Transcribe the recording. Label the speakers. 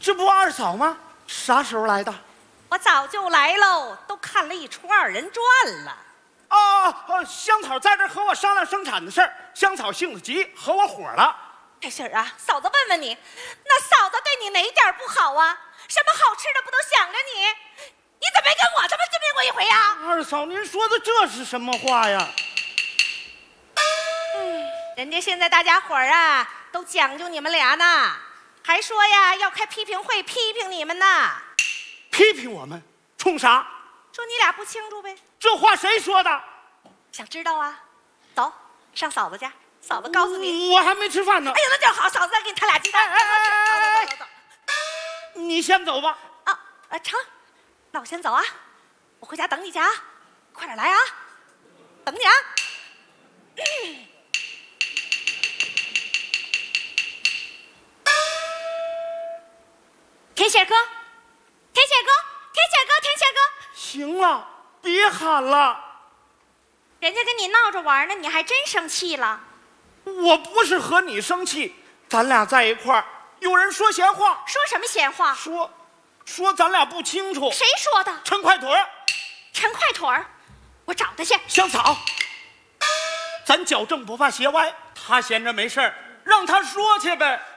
Speaker 1: 这不二嫂吗？啥时候来的？
Speaker 2: 我早就来喽，都看了一出二人转了。
Speaker 1: 香草在这和我商量生产的事儿，香草性子急，和我火了。
Speaker 2: 开心啊，嫂子问问你，那嫂子对你哪点不好啊？什么好吃的不都想着你？你怎么没跟我这么经历过一回呀？
Speaker 1: 二嫂，您说的这是什么话呀？
Speaker 2: 人家现在大家伙儿啊，都讲究你们俩呢，还说呀要开批评会批评你们呢。
Speaker 1: 批评我们？冲啥？
Speaker 2: 说你俩不清楚呗。
Speaker 1: 这话谁说的？
Speaker 2: 想知道啊？走上嫂子家，嫂子告诉你。
Speaker 1: 我还没吃饭呢。
Speaker 2: 哎呀，那就好，嫂子再给你摊俩鸡蛋。走。
Speaker 1: 你先走吧。
Speaker 2: 成，那我先走啊，我回家等你去啊，快点来啊，等你啊。天线哥，天线哥，天线哥，天线哥，
Speaker 1: 行了，别喊了。
Speaker 2: 人家跟你闹着玩呢，你还真生气了？
Speaker 1: 我不是和你生气，咱俩在一块儿，有人说闲话。
Speaker 2: 说什么闲话？
Speaker 1: 说咱俩不清楚。
Speaker 2: 谁说的？
Speaker 1: 陈快腿儿。
Speaker 2: 陈快腿儿，我找他去。
Speaker 1: 香草，咱矫正不怕斜歪，他闲着没事儿，让他说去呗。